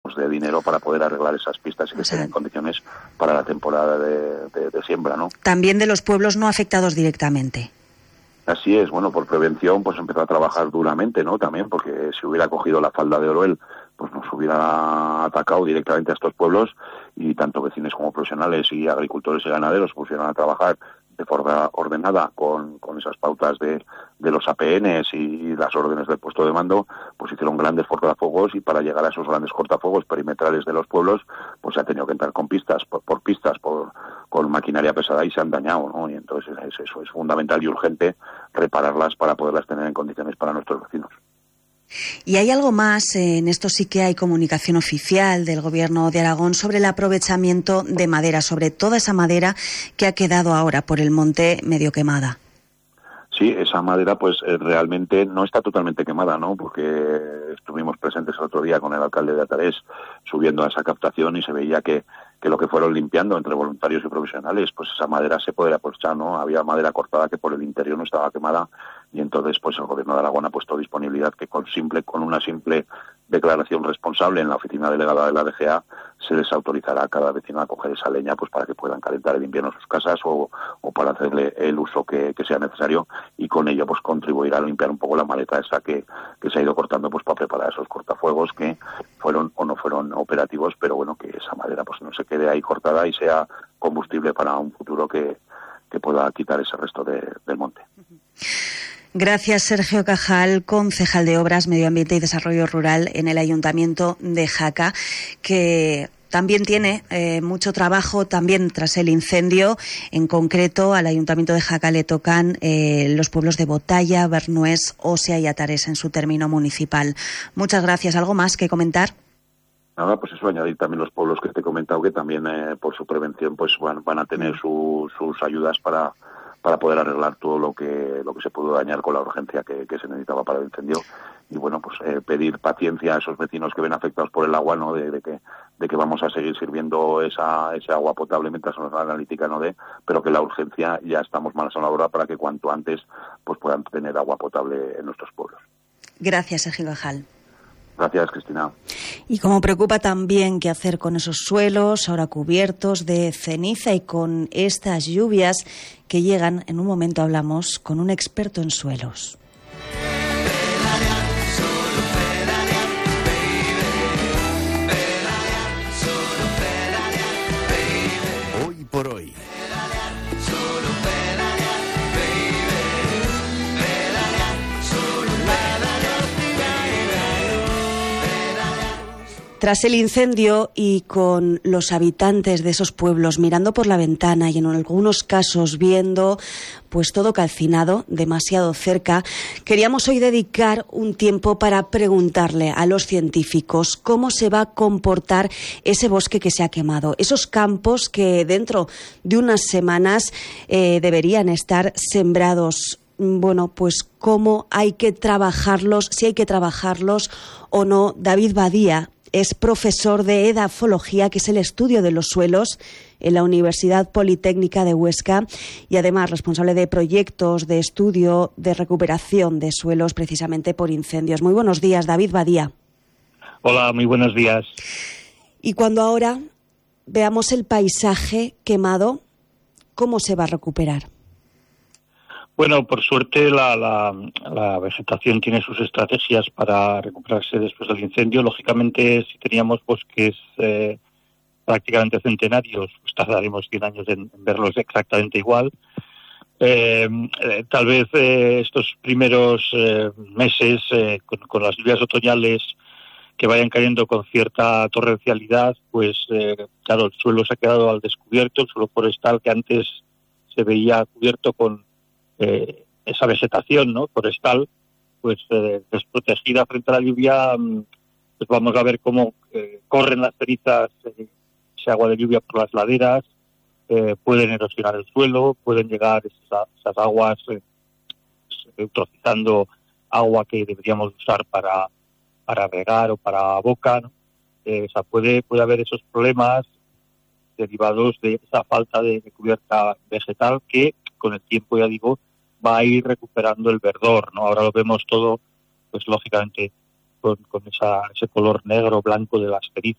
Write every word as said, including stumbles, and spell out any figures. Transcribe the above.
pues de dinero para poder arreglar esas pistas y que estén en condiciones para la temporada de, de, de siembra, ¿no? También de los pueblos no afectados directamente. Así es, bueno, por prevención pues empezó a trabajar duramente, ¿no? También porque si hubiera cogido la falda de Oroel, pues nos hubiera atacado directamente a estos pueblos y tanto vecinos como profesionales y agricultores y ganaderos pusieron a trabajar de forma ordenada con, con esas pautas de, de los A P Ns y las órdenes del puesto de mando, pues hicieron grandes cortafuegos y para llegar a esos grandes cortafuegos perimetrales de los pueblos, pues se ha tenido que entrar con pistas, por, por pistas, por con maquinaria pesada y se han dañado, ¿no? Y entonces es, eso es fundamental y urgente repararlas para poderlas tener en condiciones para nuestros vecinos. ¿Y hay algo más? En esto sí que hay comunicación oficial del Gobierno de Aragón sobre el aprovechamiento de madera, sobre toda esa madera que ha quedado ahora por el monte medio quemada. Sí, esa madera pues eh, realmente no está totalmente quemada, ¿no? Porque estuvimos presentes el otro día con el alcalde de Atarés subiendo a esa captación y se veía que, que lo que fueron limpiando entre voluntarios y profesionales, pues esa madera se podía aprovechar, ¿no? Había madera cortada que por el interior no estaba quemada y entonces pues el Gobierno de Aragón ha puesto disponibilidad que con simple con una simple declaración responsable en la oficina delegada de la D G A se les autorizará a cada vecino a coger esa leña pues para que puedan calentar el invierno sus casas o, o para hacerle el uso que, que sea necesario y con ello pues contribuir a limpiar un poco la maleta esa que, que se ha ido cortando pues para preparar esos cortafuegos que fueron o no fueron operativos, pero bueno, que esa madera pues no se quede ahí cortada y sea combustible para un futuro que, que pueda quitar ese resto de, del monte. Gracias, Sergio Cajal, concejal de Obras, Medio Ambiente y Desarrollo Rural en el Ayuntamiento de Jaca, que también tiene eh, mucho trabajo también tras el incendio. En concreto, al Ayuntamiento de Jaca le tocan eh, los pueblos de Botalla, Bernués, Osea y Atarés en su término municipal. Muchas gracias. ¿Algo más que comentar? Nada, pues eso, añadir también los pueblos que te he comentado que también eh, por su prevención pues van, van a tener su, sus ayudas para para poder arreglar todo lo que lo que se pudo dañar con la urgencia que, que se necesitaba para el incendio y bueno pues eh, pedir paciencia a esos vecinos que ven afectados por el agua, no de, de que de que vamos a seguir sirviendo esa ese agua potable mientras la analítica no dé, pero que la urgencia ya estamos manos a la obra para que cuanto antes pues puedan tener agua potable en nuestros pueblos. Gracias, Sergio Cajal. Gracias, Cristina. Y como preocupa también qué hacer con esos suelos ahora cubiertos de ceniza y con estas lluvias que llegan, en un momento hablamos con un experto en suelos. Hoy por hoy. Tras el incendio y con los habitantes de esos pueblos mirando por la ventana y en algunos casos viendo pues todo calcinado demasiado cerca, queríamos hoy dedicar un tiempo para preguntarle a los científicos cómo se va a comportar ese bosque que se ha quemado, esos campos que dentro de unas semanas eh, deberían estar sembrados. Bueno, pues cómo hay que trabajarlos, si hay que trabajarlos o no. David Badía es profesor de edafología, que es el estudio de los suelos en la Universidad Politécnica de Huesca y además responsable de proyectos de estudio de recuperación de suelos precisamente por incendios. Muy buenos días, David Badía. Hola, muy buenos días. Y cuando ahora veamos el paisaje quemado, ¿cómo se va a recuperar? Bueno, por suerte la, la, la vegetación tiene sus estrategias para recuperarse después del incendio. Lógicamente, si teníamos bosques eh, prácticamente centenarios, pues tardaremos cien años en, en verlos exactamente igual. Eh, eh, tal vez eh, estos primeros eh, meses, eh, con, con las lluvias otoñales que vayan cayendo con cierta torrencialidad, pues eh, claro, el suelo se ha quedado al descubierto, el suelo forestal que antes se veía cubierto con Eh, esa vegetación, ¿no?, forestal, pues eh, desprotegida frente a la lluvia, pues vamos a ver cómo eh, corren las cenizas, eh, ese agua de lluvia por las laderas, eh, pueden erosionar el suelo, pueden llegar esas, esas aguas eh, eutrofizando agua que deberíamos usar para para regar o para boca, ¿no? Eh, o sea, puede puede haber esos problemas derivados de esa falta de, de cubierta vegetal que con el tiempo, ya digo, va a ir recuperando el verdor, ¿no? Ahora lo vemos todo, pues lógicamente, con, con esa, ese color negro, blanco de las cenizas,